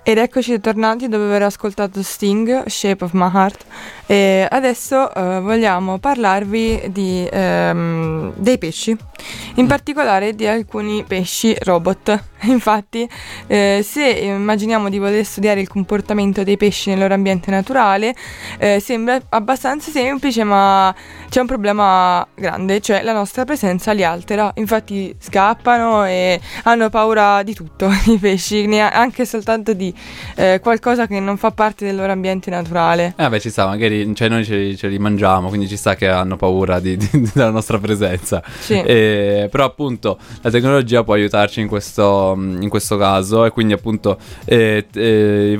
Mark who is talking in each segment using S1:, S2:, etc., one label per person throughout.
S1: Ed eccoci tornati dopo aver ascoltato Sting, Shape of My Heart, e adesso vogliamo parlarvi dei pesci, in particolare di alcuni pesci robot. Infatti, se immaginiamo di voler studiare il comportamento dei pesci nel loro ambiente naturale, sembra abbastanza semplice, ma c'è un problema grande, cioè la nostra presenza li altera. Infatti scappano e hanno paura di tutto i pesci, anche soltanto di qualcosa che non fa parte del loro ambiente naturale.
S2: Beh, ci sta, magari, cioè noi ce li mangiamo, quindi ci sta che hanno paura della nostra presenza.
S1: Sì.
S2: Però appunto la tecnologia può aiutarci in questo caso, e quindi appunto se i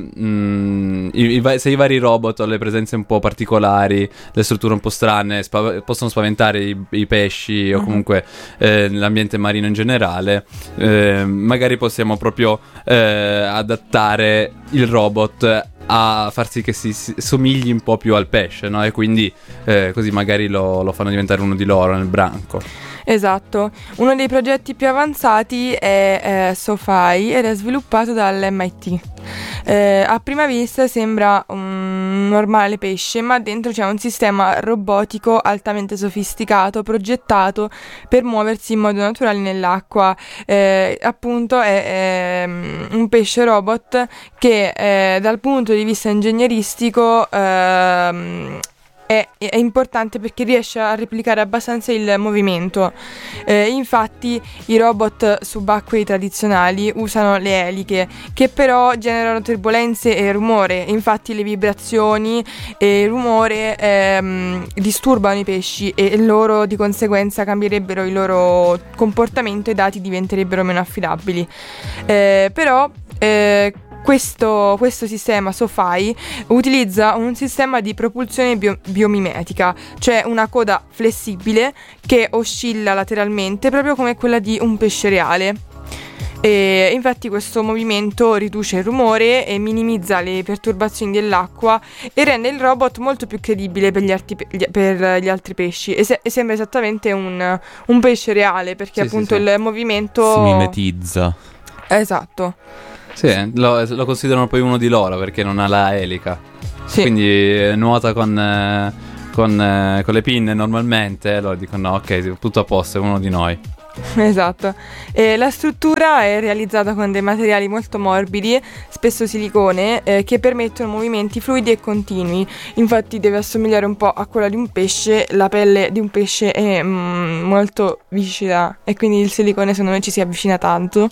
S2: vari robot o le presenze un po' particolari, le strutture un po' strane possono spaventare i pesci o comunque l'ambiente marino in generale, magari possiamo proprio adattare il robot a far sì che si somigli un po' più al pesce, no? E quindi così magari lo fanno diventare uno di loro nel branco.
S1: Esatto, uno dei progetti più avanzati è SoFi ed è sviluppato dall'MIT. A prima vista sembra un normale pesce, ma dentro c'è un sistema robotico altamente sofisticato, progettato per muoversi in modo naturale nell'acqua. Appunto è un pesce robot che dal punto di vista ingegneristico è importante perché riesce a replicare abbastanza il movimento. Infatti i robot subacquei tradizionali usano le eliche, che però generano turbolenze e rumore. Infatti le vibrazioni e il rumore disturbano i pesci e loro di conseguenza cambierebbero il loro comportamento e i dati diventerebbero meno affidabili. Questo sistema SoFi utilizza un sistema di propulsione biomimetica, cioè una coda flessibile che oscilla lateralmente proprio come quella di un pesce reale. E infatti questo movimento riduce il rumore e minimizza le perturbazioni dell'acqua e rende il robot molto più credibile per gli altri pesci e sembra esattamente un pesce reale, perché appunto il movimento
S3: si mimetizza.
S1: Esatto.
S2: Sì, lo considerano poi uno di loro perché non ha la elica.
S1: Sì.
S2: Quindi nuota con le pinne normalmente, loro dicono no, ok, tutto a posto, è uno di noi.
S1: Esatto. E la struttura è realizzata con dei materiali molto morbidi, spesso silicone, che permettono movimenti fluidi e continui. Infatti deve assomigliare un po' a quella di un pesce. La pelle di un pesce è molto viscida e quindi il silicone secondo me ci si avvicina tanto.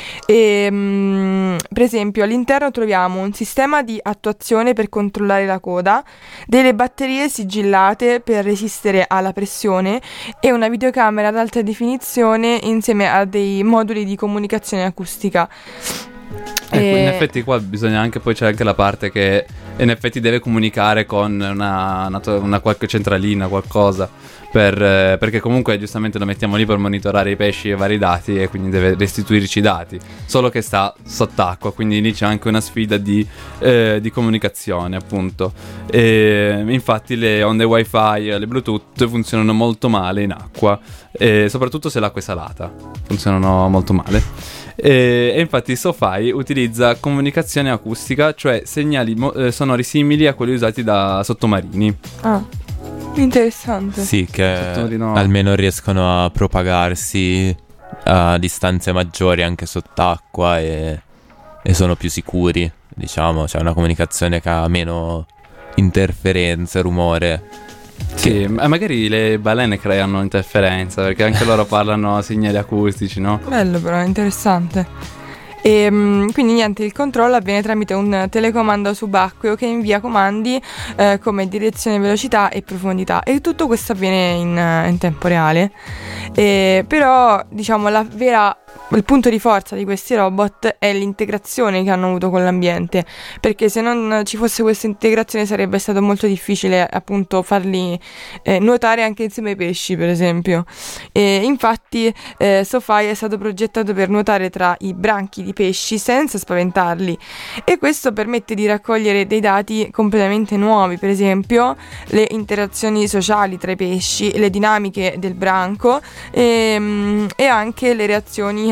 S1: E, per esempio all'interno troviamo un sistema di attuazione per controllare la coda, delle batterie sigillate per resistere alla pressione e una videocamera ad alta definizione insieme a dei moduli di comunicazione acustica.
S2: In effetti qua bisogna anche, poi c'è anche la parte che in effetti deve comunicare con una qualche centralina, qualcosa, perché comunque giustamente lo mettiamo lì per monitorare i pesci e vari dati e quindi deve restituirci i dati, solo che sta sott'acqua, quindi lì c'è anche una sfida di comunicazione appunto. E infatti le onde wifi e le bluetooth funzionano molto male in acqua, soprattutto se l'acqua è salata, funzionano molto male. E infatti SoFi utilizza comunicazione acustica, cioè segnali sonori simili a quelli usati da sottomarini.
S1: Ah, interessante.
S3: Sì, che almeno riescono a propagarsi a distanze maggiori anche sott'acqua e sono più sicuri, diciamo. C'è una comunicazione che ha meno interferenze, rumore.
S2: Sì, magari le balene creano interferenza perché anche loro parlano a segnali acustici, no?
S1: Bello, però, interessante. E quindi niente, il controllo avviene tramite un telecomando subacqueo che invia comandi come direzione, velocità e profondità, e tutto questo avviene in tempo reale. Però diciamo il punto di forza di questi robot è l'integrazione che hanno avuto con l'ambiente, perché se non ci fosse questa integrazione sarebbe stato molto difficile appunto farli nuotare anche insieme ai pesci, per esempio. E infatti SoFi è stato progettato per nuotare tra i branchi di pesci senza spaventarli, e questo permette di raccogliere dei dati completamente nuovi, per esempio le interazioni sociali tra i pesci, le dinamiche del branco e anche le reazioni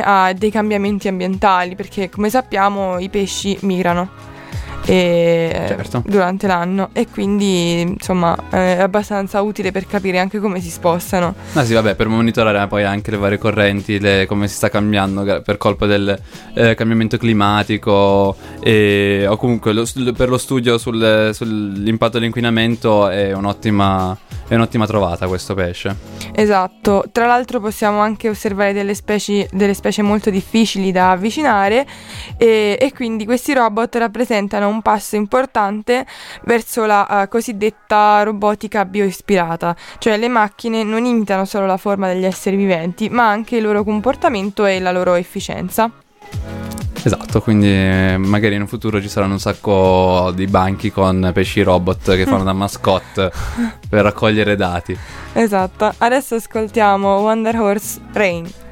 S1: a dei cambiamenti ambientali, perché come sappiamo i pesci migrano
S2: certo,
S1: durante l'anno, e quindi insomma è abbastanza utile per capire anche come si spostano.
S2: Ah sì, vabbè, per monitorare poi anche le varie correnti, come si sta cambiando per colpa del cambiamento climatico, o comunque per lo studio sull'impatto dell'inquinamento è un'ottima trovata questo pesce.
S1: Esatto, tra l'altro possiamo anche osservare delle specie molto difficili da avvicinare, e quindi questi robot rappresentano un passo importante verso la cosiddetta robotica bioispirata, cioè le macchine non imitano solo la forma degli esseri viventi, ma anche il loro comportamento e la loro efficienza.
S2: Esatto, quindi magari in un futuro ci saranno un sacco di banchi con pesci robot che fanno da mascotte per raccogliere dati.
S1: Esatto, adesso ascoltiamo Wonder Horse Rain.